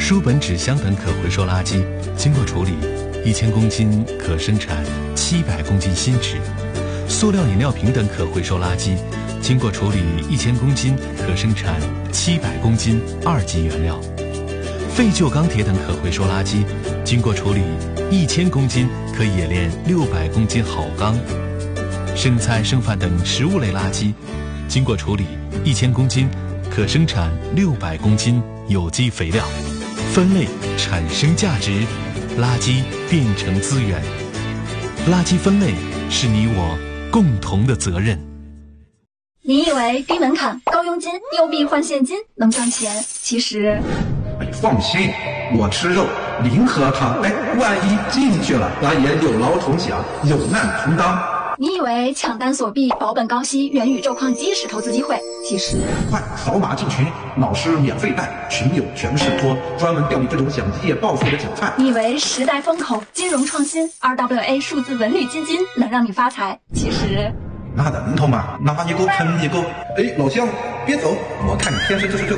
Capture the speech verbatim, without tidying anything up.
书本、纸箱等可回收垃圾，经过处理，一千公斤可生产七百公斤新纸；塑料饮料瓶等可回收垃圾，经过处理，一千公斤可生产七百公斤二级原料；废旧钢铁等可回收垃圾，经过处理，一千公斤可冶炼六百公斤好钢；剩菜剩饭等食物类垃圾，经过处理，一千公斤可生产六百公斤有机肥料。分类产生价值，垃圾变成资源。垃圾分类是你我共同的责任。 你以为低门槛、高佣金、优币换现金能赚钱？其实， 哎，放心，我吃肉，零喝汤。哎，万一进去了，咱也有劳同享，有难同当。 你以为抢单锁币、保本高息、元宇宙矿机是投资机会？其实， 快扫码进群，老师免费带，群友全是托，专门钓你这种想一夜暴富的韭菜。 你以为时代风口、金融创新、R W A 数字文旅基金能让你发财？其实， 那能通吗？拿一个坑一个。哎，老乡，别走，我看你天生就是这。